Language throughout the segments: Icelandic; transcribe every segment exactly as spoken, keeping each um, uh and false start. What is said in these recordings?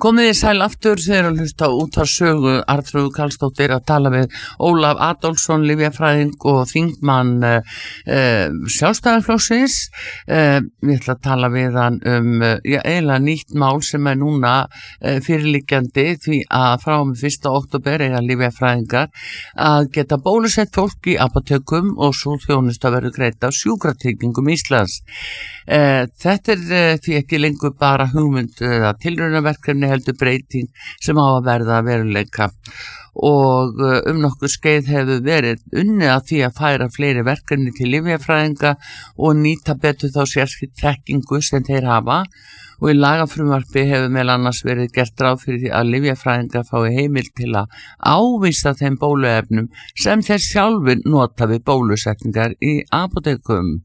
Komið þið sæl aftur þegar að hlusta út af sögu Arnþrúður Karlsdóttir að tala við Ólaf Adolfsson, lyfjafræðing og þingmann uh, uh, Sjálfstæðisflokksins. Uh, við ætla að tala við hann um uh, já, eiginlega nýtt mál sem er núna uh, fyrirliggjandi því að frá með fyrsta október eiga lyfjafræðingar að geta bólusett fólk í apótekum og svo þjónusta verður greidd af Sjúkratryggingum Íslands. Uh, þetta er uh, því ekki lengur bara hugmynd eða uh, tilraunaverkefni heldur breyting sem á að verða að veruleika og uh, um nokkur skeið hefur verið unnið að því að færa fleiri verkefni til lyfjafræðinga og nýta betur þá sérskilt þekkingu sem þeir hafa og í lagafrumvarpi hefur meðal annars verið gert ráð fyrir því að lyfjafræðingar fái heimild til að ávísa þeim bóluefnum sem þeir sjálfur nota við bólusetningar í apótekum.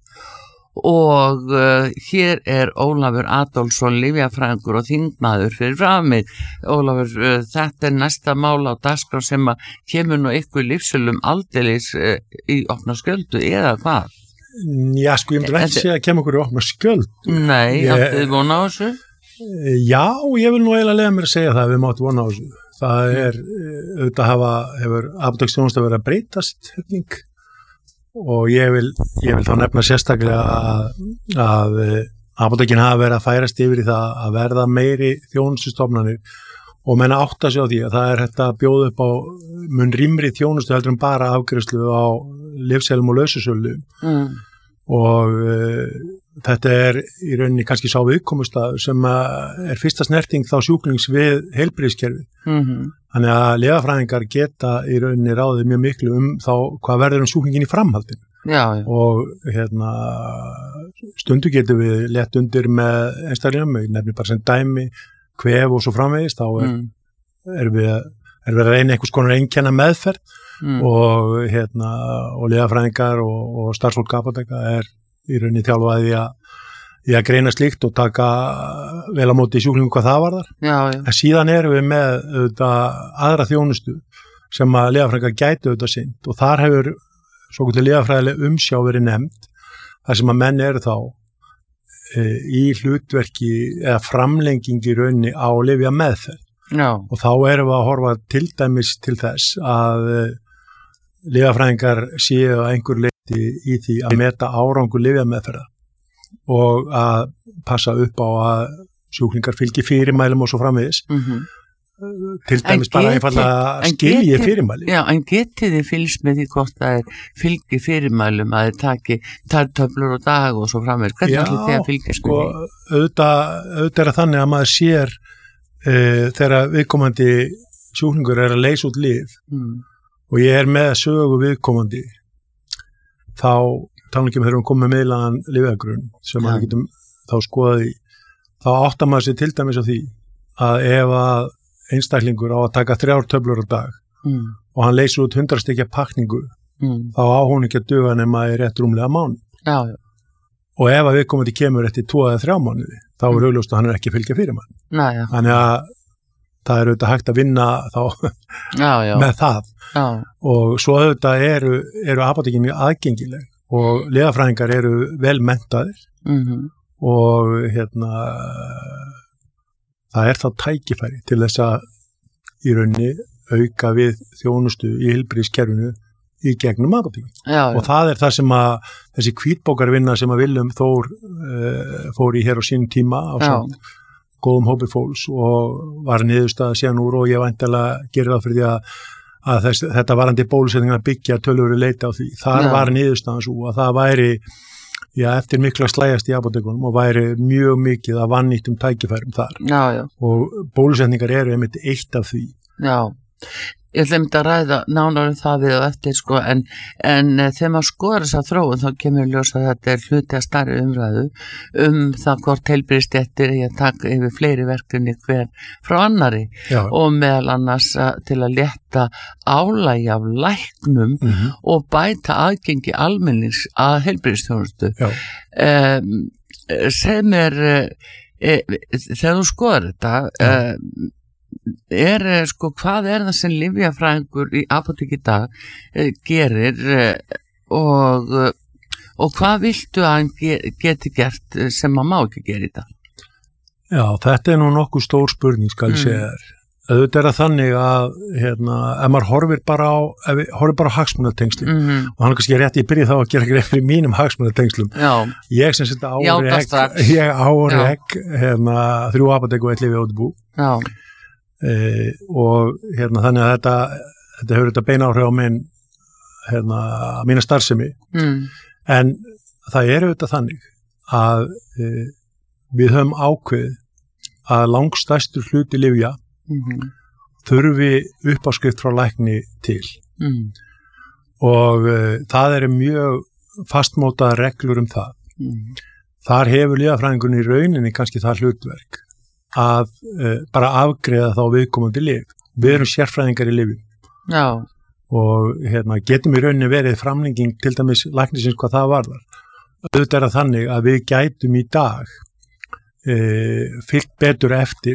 Og uh, hér er Ólafur Adolfsson, lyfjafræðingur og þingmaður fyrir frammi. Ólafur, uh, þetta er næsta mál á dagskrá sem að kemur nú ykkur lífsölum aldeilis uh, í opna skjöldu eða hvað? Já, sko, ég myndi ekki segja að kemur ykkur í opna skjöldu. Nei, ég... áttu þið vona á þessu? Já, ég vil nú eiginlega lega mér að segja það að við máttu vona á þessu. Það er, auðvitað hafa, hefur apóteksþjónusta verið að breytast, hefning. Og ég vil, ég vil þá nefna sérstaklega að, að apótekin hafa verið að færast yfir í það að verða meiri þjónustustofnanir og menna átta sig á því að það er hægt að bjóða upp á mun rýmri þjónustu heldur en bara afgreiðslu á lyfseðlum og laususölu mm. og uh, þetta er í rauninni kannski sá viðkomustaður sem er fyrsta snerting þá sjúklings við heilbrigðiskerfið. Mm-hmm. Þannig að lyfjafræðingar geta í rauninni ráðið mjög miklu um þá hvað verður um sjúklingin í framhaldinu. Já, já. Og hérna, stundu getum við lett undir með einstaklingum, nefnir bara sem dæmi, kvef og svo framvegist, þá er, mm. er, við, er við að reyna einhvers konar einkenna meðferð mm. og, hérna, og lyfjafræðingar og, og starfsfólk apóteka er í rauninni þjálfaði að, í að greina slíkt og taka vel á móti sjúklingum hvað það varðar. Já, já. En síðan erum við með auðvitað, aðra þjónustu sem að lyfjafræðingar gætu auðvitað sinnt og þar hefur svokölluð lyfjafræðileg umsjá verið nefnd þar sem að menn eru þá e, í hlutverki eða framlenging í rauninni á lyfjameðferð. Já. Og þá erum við að horfa til dæmis til þess að e, lyfjafræðingar séu að einhver leyti í því að meta árangur lyfjameðferðar og að passa upp á að sjúklingar fylgi fyrirmælum og svo framvegis. Mm-hmm. Til dæmis geti, bara einfallega skilji fyrirmæli. Já, en getið þið fylgst með því hvort það er fylgi fyrirmælum að þið taki tartöflur og dag og svo framvegis. Hvernig ætlið þið að fylgjast með því? Já, sko, auðvitað, auðvitað er það þannig að maður sér e, þegar viðkomandi sjúklingur er að leysa út lyf mm. og ég er með sögu viðkomandi þá tánleikum þegar við komum með meðlagan lyfjagrunn sem ja. Við getum þá skoðaði þá áttar maður sér til dæmis á því að ef að einstaklingur á að taka þrjár töflur á dag mm. og hann leysur út hundra stykja pakningu mm. þá á hún ekki að duga nema í rétt rúmlega mánu. Já, já. Og ef að viðkomandi kemur eftir tvo eða þrjá mánuði þá er augljóst að hann er ekki að fylgja fyrir mann. Nei, já. Þannig að það er auðvitað hægt að vinna þá já, já. Með það. Já. Og svo auðvitað eru, eru apótekin mjög aðgengileg og lyfjafræðingar eru vel menntaðir mm-hmm. og hérna það er þá tækifæri til þess að í rauninni auka við þjónustu í heilbrigðiskerfinu í gegnum apótekin. Og það er það sem að þessi hvítbókarvinna sem að Willum Þór uh, fór í hér á sínum tíma á samt góðum hópi fólks og var niðurstaða síðan úr og ég væntanlega gerir það fyrir því að, að þess, þetta varandi bólusetningar að byggja tölvöru leita á því. Þar Já. Var niðurstaðan svo að það væri já, eftir mikla slægjast í apótekunum og væri mjög mikið að vannýttum tækifærum þar. Já, já. Og bólusetningar eru einmitt eitt af því. Já. Ég ætlum að ræða nánar um það við og eftir sko en, en þegar maður skoðar þess að þróun þá kemur ljós að þetta er hluti að stærri umræðu um það hvort heilbrigðisstéttir eigi að taka yfir fleiri verkefni hver frá annari Já. Og meðal annars að, til að létta álagi af læknum mm-hmm. og bæta aðgengi almennings að heilbrigðisþjónustu. Um, sem er e, þegar þú skoðar þetta um, er sko hvað er það sem lyfjafræðingur í apótek í dag eh, gerir eh, og, og hvað viltu að hann ge, geti gert sem maður má ekki gera í dag? Já, þetta er nú nokkuð stór spurning, skal ég Mm. segja þér. Auðvitað er það þannig að, hérna, ef maður horfir bara á, ef við horfir bara á hagsmunatengslum, Mhm. og hann er kannski rétt, ég byrja þá að gera greið fyrir mínum hagsmunatengslum. Já, Ég sem setja Játa árek, strax. ég árek, hérna, þrjú apótek og eitt lyf í ótibú, já, e, og hérna, þannig að þetta, þetta hefur þetta beina áhrif á minn, hérna, mína starfsemi, mm. en það er auðvitað þannig að e, við höfum ákveð að langstærstur hluti lyfja Mhm. þurfi uppáskrift frá lækni til Mm. og uh, það eru mjög fastmótaða reglur um það. Mm. Þar hefur lyfjafræðingunni í rauninni kannski það hlutverk að uh, bara afgreiða þá viðkomandi lyf. Við erum sérfræðingar í lyfjum Já, og hérna, getum í rauninni verið framlenging til dæmis læknisins hvað það varðar. Auðvitað er það þannig að við gætum í dag uh, fyllt betur eftir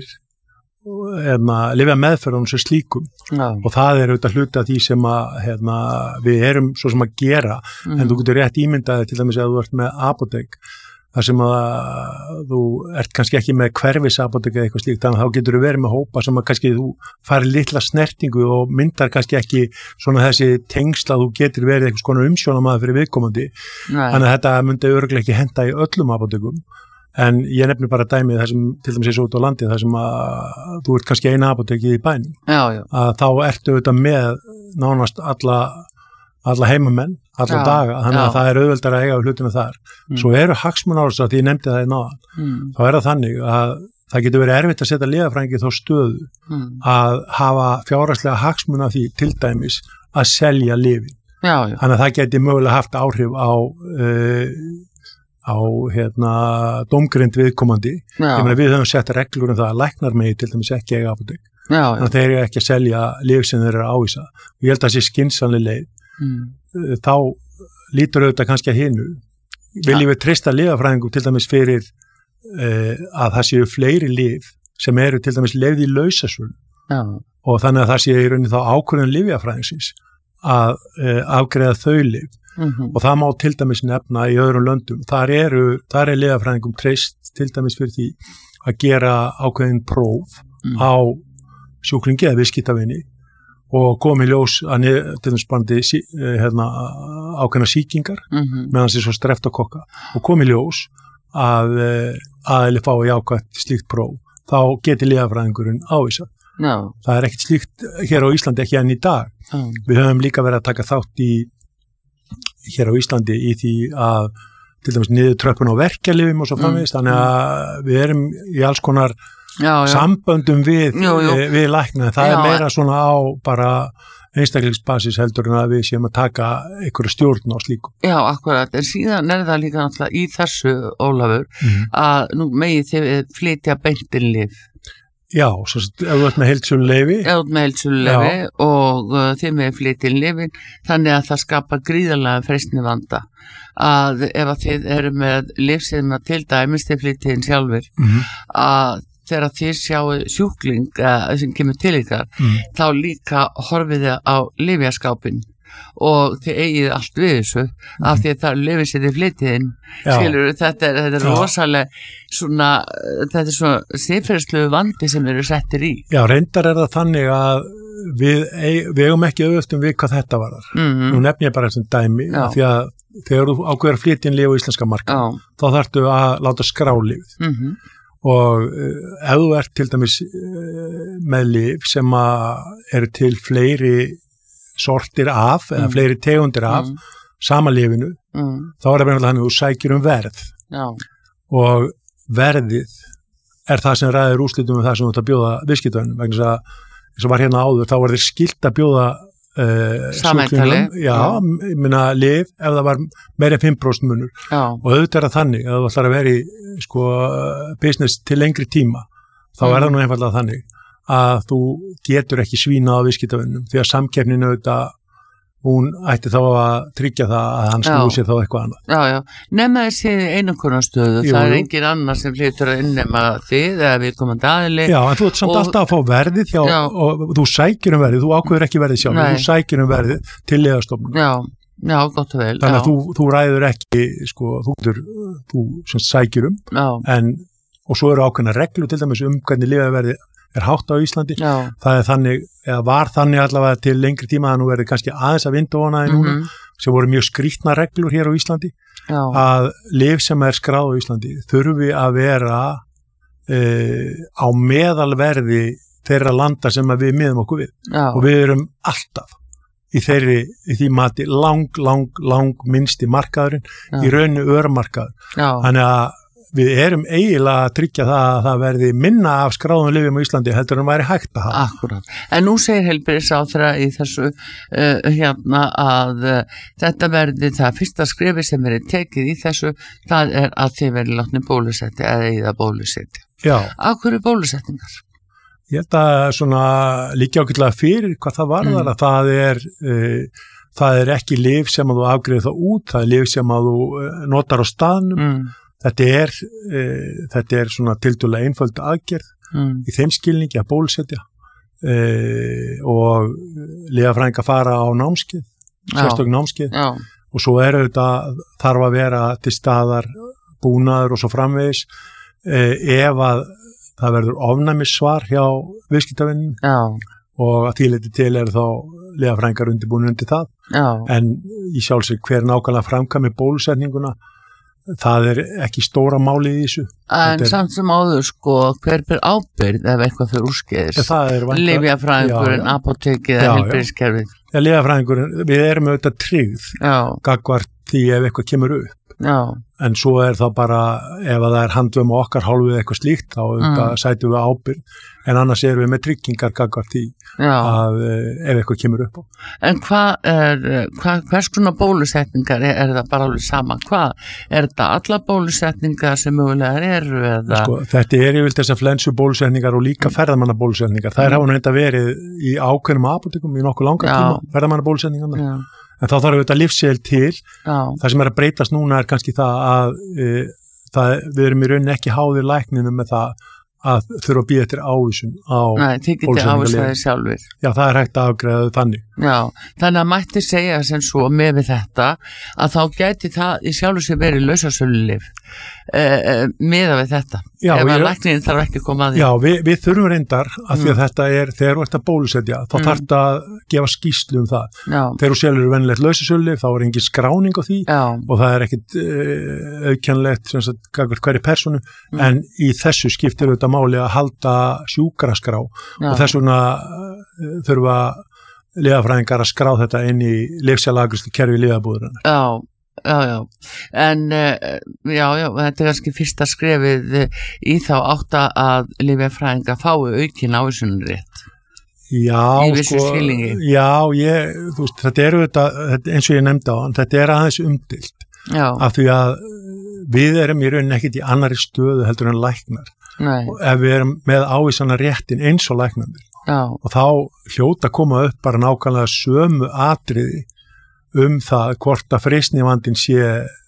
hérna, lyfja meðferðunum sem slíkum já, og það er auðvitað hluti af því sem að hérna, við erum svo sem að gera mm. en þú getur rétt ímyndaði til dæmis að þú ert með apótek þar sem að þú ert kannski ekki með hverfis apótek eða eitthvað slíkt, þannig að þá getur þú verið með hópa sem að kannski þú farir litla snertingu og myndar kannski ekki svona þessi tengsla, þú getur verið eitthvað svona umsjónamaður fyrir viðkomandi, Nei. þannig að þetta myndi örugglega ekki henda í öllum apótekum. En ég nefnir bara dæmið þar sem til dæmis er svo út á landi þar sem að þú ert kannski eina apótekið í bænum Já, já, að þá ertu auðvitað með nánast alla, alla heimamenn, alla Já, daga, þannig að já. það er auðveldar að eiga við hlutina þar. Mm. Svo eru hagsmunaástæður, því ég nefndi það í náðan, mm. þá er það þannig að það getur verið erfitt að setja lyfjafræðingi þá stöðu Mm. að hafa fjárhagslega hagsmuna því til dæmis að selja lyfin. Já, já, Þannig að það geti mögulega haft áhrif á uh, á hérna dómgrind viðkomandi. já, Ég meina við höfum sett reglur um það að læknar megi til dæmis ekki eiga apótek. já, já. Þannig að þeir eru ekki að selja lyf sem þeir eru að ávísa. Og ég held að það sé skynsamleg leið. Mm. Þá lítur auðvitað kannski að hinu. Viljum við treysta lyfjafræðingum til dæmis fyrir uh, að það séu fleiri lyf sem eru til dæmis leyfð í lausasölu Já, og þannig að það sé í rauninni þá ákvörðun lyfjafræðingsins að uh, afgreiða þau lyf. mhm, Og það má til dæmis nefna í öðrum löndum. Þar eru, þar er lyfjafræðingum treyst til dæmis fyrir því að gera ákveðin próf Mm. á sjúklingi eða viðskiptavinni og komi ljós að niður, til dæmis bandi sí- eh, hérna, ákveðna sýkingar mhm, meðan sér svo streptokokka og komi ljós að aðeili fái jákvætt slíkt próf, þá geti lyfjafræðingurinn ávísað. já, Það er ekkert slíkt hér á Íslandi ekki enn í dag. já, Við höfum líka verið að taka þátt í hér á Íslandi í því að til dæmis niður tröppun á verkjalyfjum og svo framvegis, Mm, þannig að við erum í alls konar já, já. samböndum við, Jú, jú. eh, við lækna. Það Já, er meira svona á bara einstaklingsbasis heldur en að við séum að taka einhverju stjórn á slíku. Já, akkurat, en síðan er það líka náttúrulega í þessu, Ólafur, Mm. að nú megið þið flytja beintinlif Já, svo að ef þú ert með heildsöluleifi, eða með heilsulefi og uh, þið megið flytja lifin, þannig að það skapa gríðarlega freistni vanda að ef að þið eru með lifsina til dæmis þið flytja inn sjálfur mm. að þegar þið sjáu sjúkling uh, sem kemur til ykkar Mm. þá líka horfið þið á lifjaskápin og þið eigið allt við þessu mm. af því að það lifið sér þið flytið inn Já. skilur, þetta er, þetta er Já. rosalega svona, þetta er svona siðferðislegu vandi sem eru settir í Já, reyndar er það þannig að við, eig- við eigum ekki auðvöldum við hvað þetta varðar. mm Nú nefn ég bara þessum dæmi, Já. af því að þegar þú ákveður að flytja inn lyf á íslenska marka, Já, þá þarftu að láta skrá lyfið. mhm, Og uh, ef þú ert til dæmis uh, með lyf sem að eru til fleiri sortir af, eða Mm. fleiri tegundir af, mm, sama lyfinu, mm, þá er það bara þannig að þú sækir um verð já, og verðið er það sem ræðir úrslitum um það sem þú ert að bjóða viðskiptavinum, vegna þess að eins og var hérna áður, þá var þeir skilt að bjóða uh, Samheitali. já, ég minna lyf ef það var meira en fimm prósent munur já, og auðvitað er það þannig að þú ætlar að vera í sko, business til lengri tíma þá Mm. er það nú einfallega þannig að þú getur ekki svína á viðskiptavinnum því að samkeppninu auðvitað hún ætti þá að tryggja það að hann Já. snúi sér þá eitthvað annað. já, já nema þessi einankunarstöðu, Jú, það er jú. engin annar sem flytur að innema þið eða við komandi aðili Já, en þú ert samt Og- alltaf að fá verðið hjá, Já. og þú sækir um verðið, þú ákveður ekki verðið sjálf, Nei. þú sækir um verðið til lyfjastofnunar. já, já, gott og vel Þannig já, að þú, þú ræður ekki, sko, þú, getur, þú sem sækir um, já, en og svo eru ákveðna reglur til dæmis um hvernig lyfjaverði er hátt á Íslandi. Já. Það er þannig, eða var þannig allavega til lengri tíma að nú verði kannski aðeins að vinda ofan aðeins núna, Mhm. sem voru mjög skrýtna reglur hér á Íslandi, Já. að lyf sem er skráð á Íslandi þurfi að vera e, á meðalverði þeirra landa sem að við miðum okkur við. Já. Og við erum alltaf í þeirri, í því mati lang, lang, lang minnsti markaðurinn, Já. í rauninu örmarkaður. Já. Þannig að við erum eiginlega að tryggja það að það verði minna af skráðum lyfjum á Íslandi heldur en væri hægt að hafa. Akkurat. En nú segir heilbrigðisráðherra í þessu uh, hérna að uh, þetta verði það fyrsta skrefi sem verið tekið í þessu, það er að þið verið látni bólusetti eða í það bólusetti. Já. Af hverju bólusetningar? Ég held að svona líka ákveðlega fyrir hvað það varðar Mm. að það er, uh, það er ekki lyf sem að þú afgreiðir það út, það er lyf sem að þú uh, notar á staðnum. Mm. Þetta er, uh, þetta er svona tildulega einföld aðgerð Mm. í þeim skilningi að bólusetja uh, og lyfjafræðingar fara á námskeið, sérstök námskeið Já. og svo er auðvitað þarf að vera til staðar búnaður og svo framvegis uh, ef að það verður ofnæmissvar hjá viðskiptavinnum Já. og að því leyti til er þá lyfjafræðingar undirbúin undir það. Já. En í sjálfsög hver nákvæmlega framkvæmi bólusetninguna, það er ekki stóra máli í þessu. En Þetta er- samt sem áður sko, hver ber ábyrgð ef eitthvað fyrir úrskeiðis? Það er vænta- Lyfjafræðingurinn, Já, já. apótekið Já, eða já. heilbrigðiskerfið? Ja, lyfjafræðingurinn, við erum auðvitað tryggð Já. gagvart því ef eitthvað kemur upp. Já. En svo er það bara, ef að það er handvum á okkar hálfu eða eitthvað slíkt, þá auðvitað Mm. sætum við ábyrgð. En annars erum við með tryggingar gagvart því Já. að eh, ef eitthvað kemur upp á. En hvað er, hva, hvers konar bólusetningar er, er það bara alveg sama? Hvað? Er þetta alla bólusetningar sem mögulegar eru eða? Sko, þetta er yfir þessar flensu bólusetningar og líka ferðamanna bólusetningar. Það er hafa nú enda verið í ákveðnum apótekum í nokkuð langa Já. tíma, ferðamanna bólusetningarna. Já. En þá þarf þetta lífsseðil til. Já. Það sem er að breytast núna er kannski það að e, það, við erum í rauninni ekki háðir lækninu með það að þurfa að býja eftir ávísun á Nei, þið getið bólusetningarlyfin. ávísaði sjálfur. Já, það er hægt að afgreiða þau þannig. Já, þannig að mætti segja sem svo með við þetta að þá gæti það í sjálfur sér verið lausasölulif e, e, miða við þetta. Já, Ef að ég- læknin þarf ekki að koma að því. Já, við, við þurfum reyndar að því að Mm. þetta er, þegar þú ert að bólusetja, þá Mm. þarf þetta að gefa skýrslu um það. Já. Þegar þú selur venilegt lausasölulif, þá er engin skráning á því Já. og það er ekkit uh, aukjanlegt sem sagt gagvart hverri personu, Mm. en í þessu skiptir auðvitað máli að halda sjúkraskrá Já. og þess vegna uh, þurfa lyfjafræðingar að skrá þetta inn í lyfsjalagristu kerfi lyfjabúðurinnar. Já, já, já. En uh, já, já, þetta er kannski fyrsta skrefið eh, í þá átta að lyfjafræðinga fái aukin ávísunarrétt. Já, Í vissu sko, skilningi. já, ég, þú veist, þetta er auðvitað, þetta- eins og ég nefndi á hann, þetta er aðeins umdilt Já, af því að við erum í rauninni ekkit í annari stöðu heldur en læknar nei, og ef við erum með ávísana réttin eins og læknarnir já, og þá hljóta að koma upp bara nákvæmlega sömu atriði um það hvort að freistnivandinn sé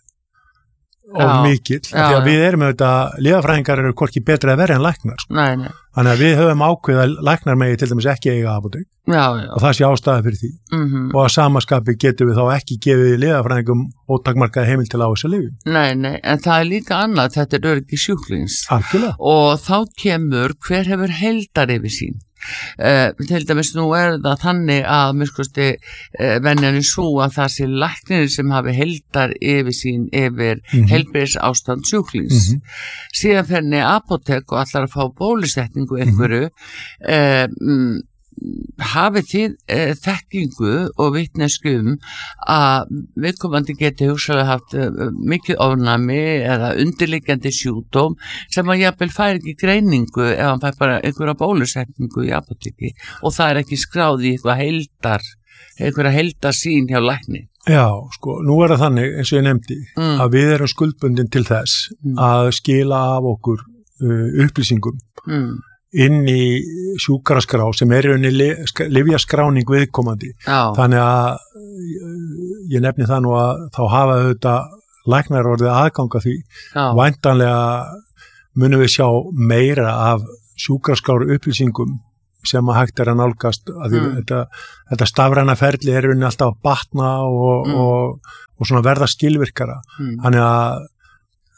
of Já, mikill, af já, því að já. við erum auðvitað, lyfjafræðingar eru hvorki betri að vera en læknar, sko. nei, nei, Þannig að við höfum ákveð að læknar megi til dæmis ekki eiga apótek já, já, og það sé ástæða fyrir því mhm, og að samaskapi getum við þá ekki gefið lyfjafræðingum ótakmarkaði heimild til á þessu lyfjum. nei, nei, en það er líka annað, þetta er öryggi sjúklings Algjörlega. og þá kemur hver hefur heldar yfir sín. Uh, til dæmis nú er það þannig að miskusti uh, venjan er svo að það sé læknir sem hafi heldar yfir sín yfir mm Mhm. heilbrigðis ástand sjúklings. Mhm. Síðan fer henni apótek og allar að fá bólusetningu einhverju uh, mm, hafið þið uh, þekkingu og vitnesku um að viðkomandi geti hugsalega haft uh, mikið ofnæmi eða undirliggjandi sjúkdóm sem að jafnvel fær ekki greiningu ef hann fær bara einhverja bólusetningu í apóteki og það er ekki skráð í eitthvað heildar einhverja heildarsýn hjá lækni. Já, sko, nú er það þannig, eins og ég nefndi, Mm. að við erum skuldbundin til þess Mm. að skila af okkur uh, upplýsingum Mm. inn í sjúkraskrá sem er í rauninni lyfjaskráning viðkomandi. Já, Þannig að uh, ég nefni það nú að þá hafa auðvitað læknar orðið aðganga því. já, Væntanlega munum við sjá meira af sjúkraskráru upplýsingum sem að hægt er að nálgast að því Mm. þetta, þetta stafræna ferli er í rauninni alltaf að batna og, Mm. og, og svona verða skilvirkara. mm. Þannig að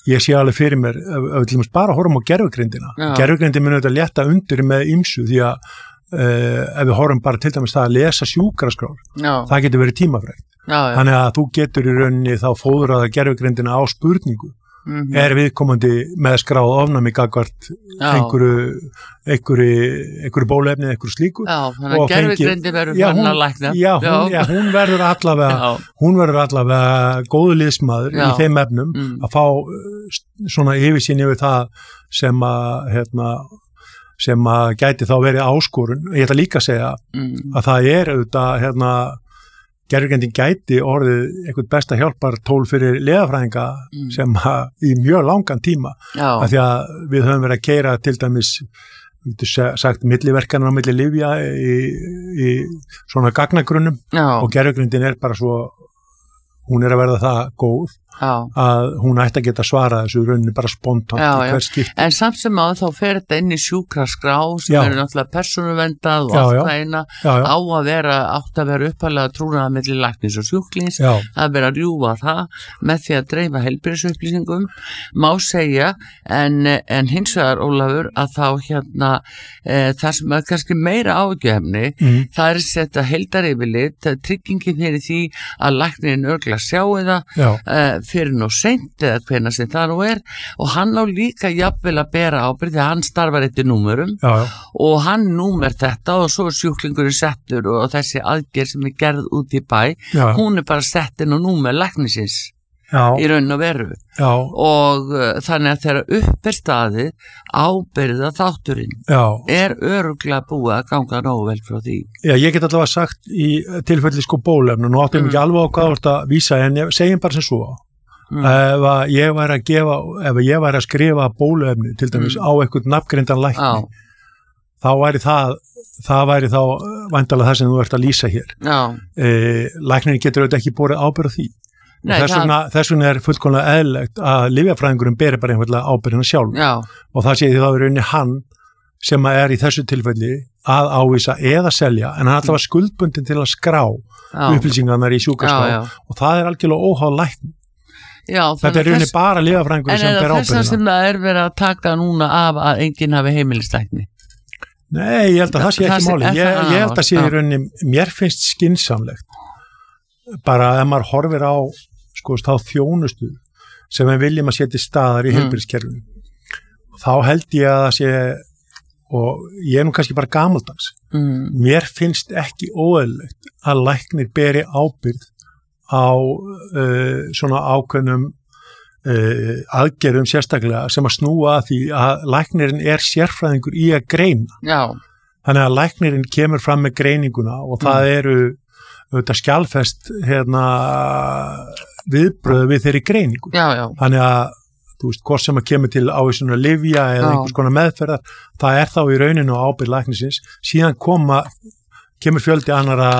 ég sé alveg fyrir mér ef við bara horfum á gerfugrindina gerfugrindin mun auðvitað létta undir með ýmsu því að uh, ef við horfum bara til dæmis það að lesa sjúkraskrár það getur verið tímafrekt þannig að þú getur í rauninni þá fóðraða gerfugrindina á spurningu mm-hmm. er viðkomandi með skráð ofnami gagvart einhverju einhverju, einhverju bólefni einhverju slíku já, þannig að gerfugrindi verður fann að lækna já, hún, já, hún verður allavega hún verður allavega góðu liðsmaður já. Í þeim efnum mm. að fá svona yfirsýn yfir það sem að hérna, sem að gæti þá verið áskorun ég ætla líka að segja mm. að það er auðvitað hérna gerfugrindin gæti orðið einhvern besta hjálpar tól fyrir leðafræðinga mm. sem að, í mjög langan tíma af því að við höfum verið að keyra til dæmis sagt milliverkanir á milli lyfja í, í svona gagnagrunnum Já. Og gerfugrindin er bara svo hún er að verða það góð Já. Að hún ætti að geta svarað þessu rauninni bara spontant já, já. En samt sem á þá fer þetta inn í sjúkraskrá sem já. Eru náttúrulega persónuverndað og allt það eina á að vera átt að vera uppalega trúnaða milli læknis og sjúklings já. Að vera að rjúfa það með því að dreifa heilbrigðisupplýsingum má segja en, en hins vegar Ólafur að þá hérna e, það sem er kannski meira ágefni mm. það er þetta heildaryfirlit tryggingi fyrir því að læknin örgla sjáu það e, fyrir nú seint eða hvenær sem það nú er og hann á líka jafnvel að bera ábyrgð því að hann starfar eftir númerum já, já. Og hann númer þetta og svo er sjúklingurinn settur og þessi aðgerð sem er gerð út í bæ já. Hún er bara sett inn á númer læknisins já. Í raun og veru já. Og uh, þannig að þegar upp er staðið ábyrgða þátturinn já. Er örugglega búið að ganga nógu vel frá því Já, ég get allavega sagt í tilfelli sko bólefni nú áttum mm. ekki alveg á hvað þú ert að vísa en ég segjum bara sem svo Mm. ef ég væri að gefa ef ég væri að skrifa bóluefni til dæmis mm. á eitthvað nafngreindan lækni Já. Þá væri það það væri þá væntanlega það sem þú ert að lýsa hér e, læknirinn getur auðvitað ekki borið ábyrgð á því Nei, þess, vegna, það... þess vegna er fullkomlega eðlilegt að lyfjafræðingurinn beri bara einhverlega ábyrgðina sjálf Já. Og það sé því þá er rauninni hann sem er í þessu tilfelli að ávisa eða selja en hann er alltaf skuldbundin til að skrá upplýsingarnar í sjúkraskrá og það er algjörlega óháð lækni Já, þetta er rauninni þess... bara lyfjafræðingur sem ber ábyrgðina. En er það þess sem það er verið að taka núna af að enginn hafi heimilislækni? Nei, ég held að það sé ekki máli. Ég, ég held að sé í rauninni, mér finnst skynsamlegt. Bara ef maður horfir á sko, þá þjónustu sem við viljum að setja staðar í mm. heilbrigðiskerfinu. Þá held ég að það sé, og ég er nú kannski bara gamaldags, mm. mér finnst ekki óeðlilegt að læknir beri ábyrgð á uh, svona ákveðnum uh, aðgerðum sérstaklega sem að snúa að því að læknirinn er sérfræðingur í að greina. Já. Þannig að læknirinn kemur fram með greininguna og það mm. eru auðvitað skjalfest hérna, viðbröð við þeirri greiningu. Já, já. Þannig að þú veist, hvort sem að kemur til ávísunar lyfja eða já. Einhvers konar meðferðar, það er þá í rauninu á ábyrgð læknisins, síðan koma kemur fjöldi annara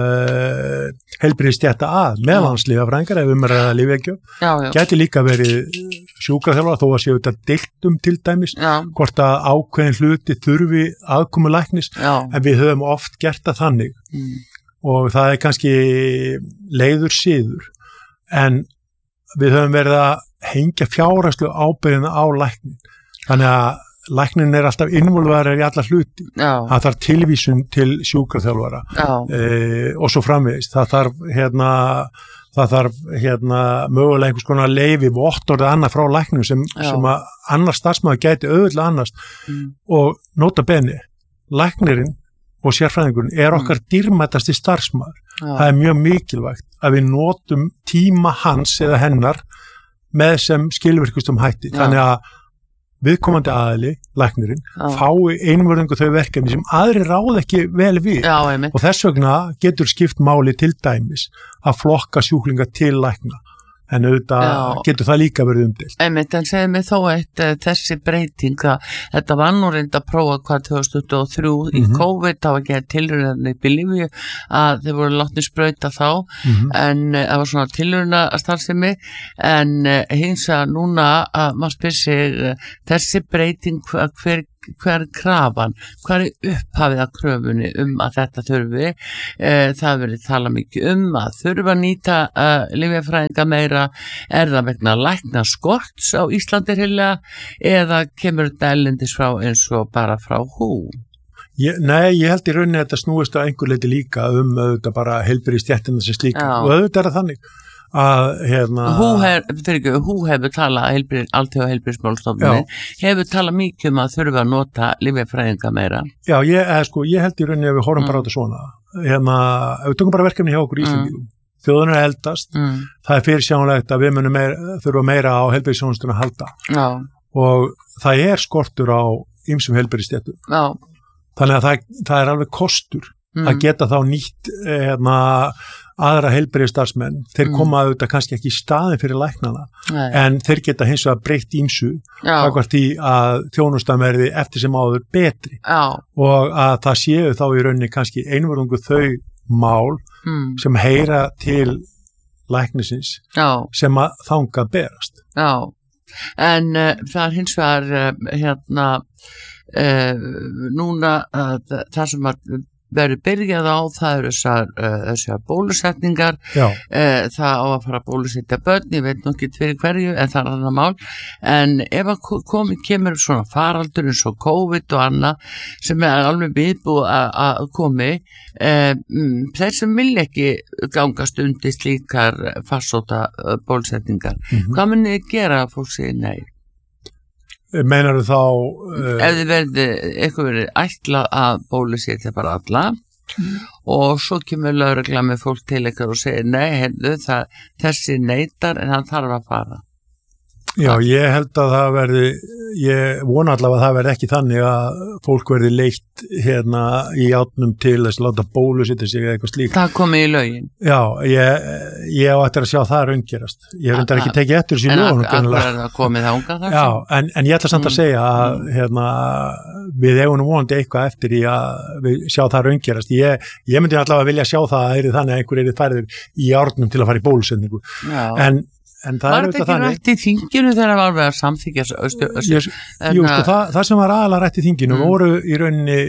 uh, heilbrigðisstétta að meðlandslyfjafræðingar ef um er að lyfjagjöf gæti líka verið sjúkraþjálfara þó að séu þetta deilt um til dæmis já. Hvort að ákveðin hluti þurfi aðkomu læknis já. En við höfum oft gert það þannig mm. og það er kannski leiður síður en við höfum verið að hengja fjárhagslu ábyrgðina á læknin þannig að læknin er alltaf involverar í alla hluti Já. Það þarf tilvísun til sjúkraþjálfara e, og svo framvegist það þarf hérna það þarf hérna mögulega einhvers konar leyfi vottorðið annað frá læknum sem, sem að annars starfsmaður gæti auðvitað annars mm. og nota beni læknirinn og sérfræðingurinn er okkar mm. dýrmætasti starfsmaður Já. Það er mjög mikilvægt að við notum tíma hans eða hennar með sem skilvirkustum hætti Já. Þannig að viðkomandi aðili, læknirinn, Já. Fái einvörðingu þau verkefni sem aðri ráð ekki vel við Já, og þess vegna getur skipt máli til dæmis að flokka sjúklinga til lækna en auðvitað Já. Getur það líka verið umdeilt. Einmitt, en segir mig þó eitt uh, þessi breyting að þetta var nú reynd að prófa hvað tvö þúsund tuttugu og þrjú mm-hmm. í COVID þá var ekki að tilraunir upp í lífi að þeir voru látni sprauta þá mm-hmm. en uh, það var svona tilrauna starfsemi en uh, hins að núna að maður spyr sig uh, þessi breyting hver hver er krafan, hver er upphafið að kröfunni um að þetta þurfi, eh, það verið tala mikið um að þurfa að nýta uh, lyfjafræðinga meira, er það vegna lækna skorts á Íslandi heilega eða kemur þetta erlendis frá eins og bara frá hú? Ég, nei, ég held í rauninni að þetta snúist að einhver leiti líka um auðvitað bara heilbrigðisstéttina sem slíka Já. og auðvitað er það þannig að hérna Hú, hef, ekki, hú hefur talað heilbrigð, alltaf heilbrigðsmálstofnunin hefur talað mikið um að þurfa að nota lyfjafræðinga meira. Já, ég, eða, sko, ég held í rauninni að við horfum mm. bara á þetta svona hérna, ef við tökum bara verkefni hjá okkur í Íslandi mm. þjóðun er eldast mm. það er fyrirsjánlegt að við munum meira, þurfa meira á heilbrigðsþjónustuna að halda Já. Og það er skortur á ýmsum heilbrigðsstéttum. Já. Þannig að það, það er alveg kostur mm. að geta þá nýtt hérna, aðra heilbrigðisstarfsmenn. Þeir mm. koma auðvitað kannski ekki í staðin fyrir læknana Nei. En þeir geta hins vegar breytt ýmsu akkvart því að þjónustan verði eftir sem áður betri Já. Og að það séu þá í rauninni kannski einvörðungu þau mál mm. sem heyra til læknisins Já. Sem að þangað berast. Já, en uh, það er hins vegar uh, hérna Uh, núna uh, það sem að verður byrjað á það eru þessar, uh, þessar bólusetningar uh, það á að fara að bólusetja börn, ég veit nú ekki fyrir hverju en það er annað mál, en ef að komi, kemur svona faraldur eins og COVID og annað sem er alveg viðbúið að komi uh, þeir sem vilja ekki gangast undir slíkar farsóta uh, bólusetningar mm-hmm. Hvað munið þið gera að fólk segir nei? Meinar þú þá uh, ef þið verði eitthvað verið ætla að bólusetja bara alla mm. og svo kemur lögregla með fólk til eitthvað og segir nei, heyrðu, það, þessi neitar en hann þarf að fara. Já, ég held að það verði, ég vona allavega að það verði ekki þannig að fólk verði leitt hérna í átnum til þess að láta bólusetja sig eða eitthvað slíkt. Það komi í lögin. Já, ég, ég á eftir að sjá það raungerast. Ég hef reyndar ekki tekið eftir þessu lögunum. En akkur er það komið þangað þar? Já, en, en ég ætla samt að segja að hérna, við eigum vonandi eitthvað eftir í að við sjá það raungerast. Ég, ég myndi allavega vilja sjá það að þannig að einhver er færður í árnum til að fara í bólusetningu. En En það var þetta ekki rætt í þinginu þegar það var verið að samþykja östu, östu, Jú, sko, það, það sem var aðalega rætt í þinginu mm. voru í rauninni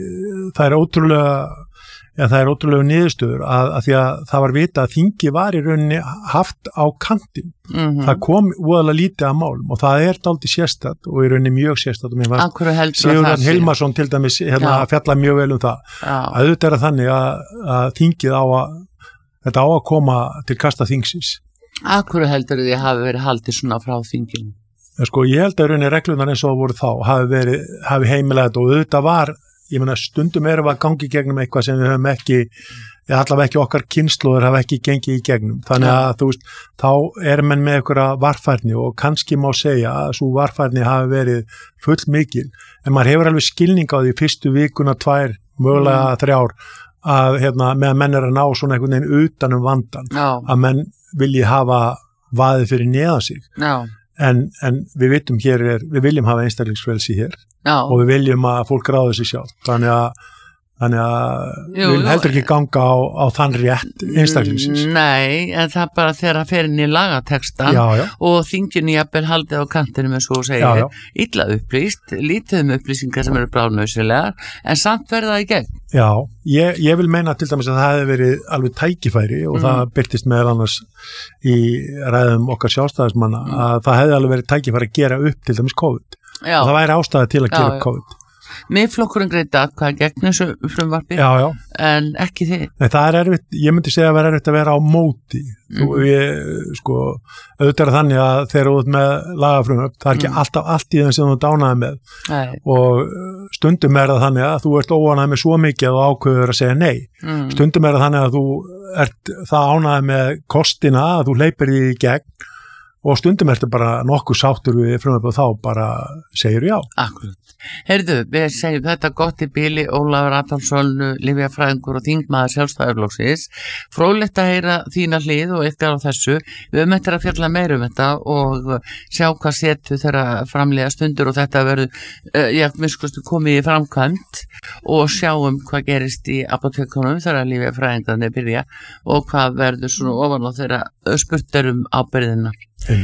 það er ótrúlega ja, það er ótrúlega niðurstöður að, að því að það var vita að þingi var í rauninni haft á kantin mm-hmm. það kom úðalega lítið að málum og það er dálítið sérstætt og í rauninni mjög sérstætt Sigurðan Hilmarsson til dæmis hérna, fjalla mjög vel um það Já. Að auðvitað er þannig að, að þingið á að þetta á að koma til kasta þingsins Akkur heldur þið hafi verið haldið svona frá þinginu? Ja, sko, ég held að rauninni reglunar eins og voru þá hafi, verið, hafi heimilega og auðvitað var, ég meina stundum erum við að gangi gegnum eitthvað sem við höfum ekki, allavega ekki okkar kynslóður hafa ekki gengið í gegnum. Þannig að ja. Þú veist, þá er menn með einhverja varfærni og kannski má segja að svo varfærni hafi verið full mikil, en maður hefur alveg skilning á því fyrstu vikuna tvær, mögulega mm. þrjár, að hérna, meðan menn er að ná svona einhvern veginn utan um vandan, Já. Að menn vilji hafa vaðið fyrir neðan sig en, en við vitum hér er, við viljum hafa einstaklingsfrelsi hér Já. Og við viljum að fólk ráði sig sjálf þannig að, þannig að Jú, við viljum heldur ekki ganga á, á þann rétt einstaklingsins. Nei, en það bara þegar að fer inn í lagatekstan já, já. Og þinginu jafnvel haldið á kantinu með svo að segja já, já. Illa upplýst, lítið um upplýsingar sem eru bráðnauðsynlegar en samt verða það í gegn. Já, ég, ég vil meina til dæmis að það hefði verið alveg tækifæri og mm. það byrtist meðal annars í ræðum okkar sjálfstæðismanna mm. að það hefði alveg verið tækifæri að gera upp til dæmis COVID já. Og það væri ástæða til að gera já, upp COVID. Miðflokkurinn greita hvað gegn þessu frumvarpi já, já. En ekki þið. Nei, það er erfitt, ég myndi segja að vera erfitt að vera á móti. Mm. Þú, ég, sko, auðvitað er þannig að þegar þú ert með lagafrumvarp, það er ekki mm. alltaf allt í þeim sem þú dánaði með. Nei. Og stundum er það þannig að þú ert óánægð með svo mikið að þú ákveður að segja nei. Mm. Stundum er það þannig að þú ert það ánægð með kostina að þú hleypir því í gegn og stundum ertu bara nokkuð sáttur við frumvarp og þá bara segir já. Akkurat. Heyrðu, við segjum þetta gott í bili, Ólafur Adolfsson, lyfjafræðingur og þingmaður Sjálfstæðisflokksins. Fróðlegt að heyra þína hlið og ykkar á þessu. Við höfum eftir að fjalla meira um þetta og sjá hvað setu þeirra framlega stundur og þetta verður, uh, ég miskustu komið í framkvæmt og sjáum hvað gerist í apótekunum þegar lyfjafræðingarnir byrja og hvað verður svona ofan á þeirra spurtarum ábyrðina. Einmitt.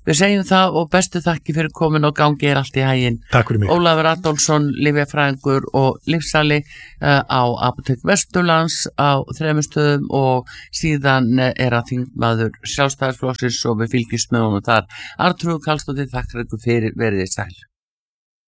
Við segjum það og bestu þakki fyrir komin og gangi er allt í haginn. Takk fyrir mig. Ólafur Adolfsson, lyfjafræðingur og lyfsali uh, á Apótek Vesturlands á þremur stöðum og síðan er að þingmaður Sjálfstæðisflokksins og við fylgjumst með honum þar. Arnþrúður Karlsdóttir, þakka ykkur fyrir, verið þið sæl.